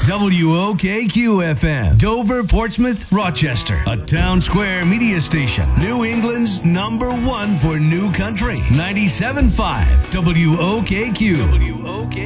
WOKQ-FM, Dover, Portsmouth, Rochester. A Town Square media station. New England's #1 for new country. 97.5 WOKQ.